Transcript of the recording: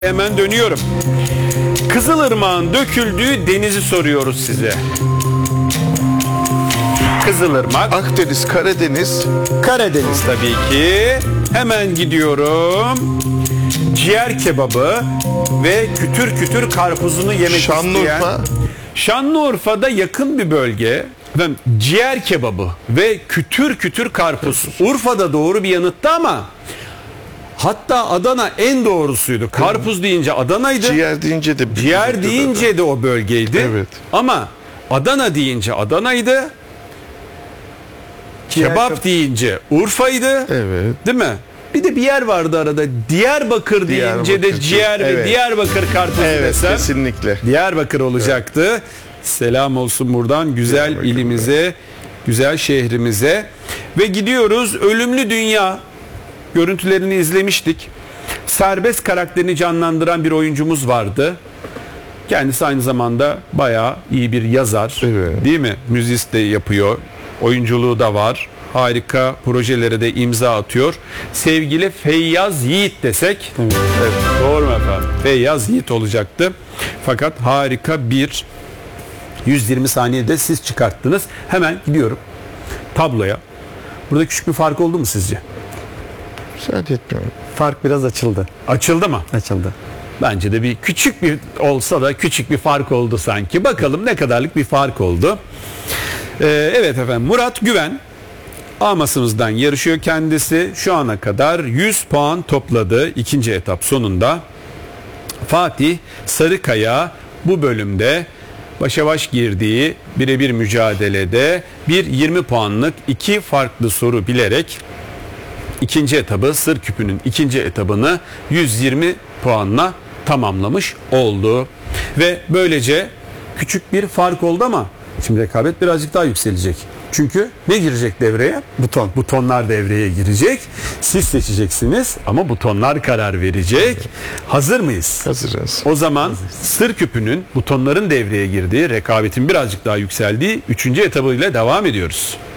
Hemen dönüyorum. Kızılırmak'ın döküldüğü denizi soruyoruz size. Kızılırmak, Akdeniz, Karadeniz. Karadeniz tabii ki. Hemen gidiyorum. Ciğer kebabı ve kütür kütür karpuzunu yemek Şanlıurfa. isteyen. Şanlıurfa'da yakın bir bölge. Efendim, ciğer kebabı ve kütür kütür karpuz. Urfa'da doğru bir yanıttı ama hatta Adana en doğrusuydu. Karpuz deyince Adana'ydı. Ciğer deyince de Ciğer deyince de o bölgeydi. Evet. Ama Adana deyince Adana'ydı. Kebap deyince Urfa'ydı. Evet. Değil mi? Bir de bir yer vardı arada. Diyarbakır deyince de Diyarbakır. ciğer ve Evet. Diyarbakır karpuzu Evet, desem. kesinlikle. Diyarbakır olacaktı. Selam olsun buradan güzel Diyarbakır. ilimize, güzel şehrimize. Ve gidiyoruz Ölümlü Dünya. Görüntülerini izlemiştik. Serbest karakterini canlandıran bir oyuncumuz vardı. Kendisi aynı zamanda bayağı iyi bir yazar. Evet. Değil mi? Müzist de yapıyor. Oyunculuğu da var. Harika projelere de imza atıyor. Sevgili Feyyaz Yiğit desek. Evet. Doğru mu efendim? Feyyaz Yiğit olacaktı. Fakat harika bir 120 saniyede siz çıkarttınız. Hemen gidiyorum tabloya. Burada küçük bir fark oldu mu sizce? Müsaade etmiyorum. Fark biraz açıldı. Açıldı mı? Açıldı. Bence de bir küçük bir olsa da küçük bir fark oldu sanki. Bakalım ne kadarlık bir fark oldu. Evet efendim, Murat Güven Amasımızdan yarışıyor kendisi. Şu ana kadar 100 puan topladı ikinci etap sonunda. Fatih Sarıkaya bu bölümde başa baş girdiği birebir mücadelede bir 20 puanlık iki farklı soru bilerek ikinci etabı, Sır Küpü'nün ikinci etabını 120 puanla tamamlamış oldu. Ve böylece küçük bir fark oldu ama şimdi rekabet birazcık daha yükselecek. Çünkü ne girecek devreye? Buton. Butonlar devreye girecek. Siz seçeceksiniz ama butonlar karar verecek. Hazır mıyız? Hazırız. O zaman Sır Küpü'nün butonların devreye girdiği, rekabetin birazcık daha yükseldiği 3. etabıyla devam ediyoruz.